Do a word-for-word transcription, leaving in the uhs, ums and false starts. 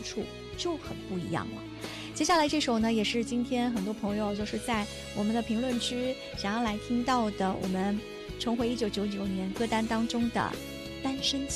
处就很不一样了。接下来这首呢，也是今天很多朋友就是在我们的评论区想要来听到的，我们重回一九九九年歌单当中的单身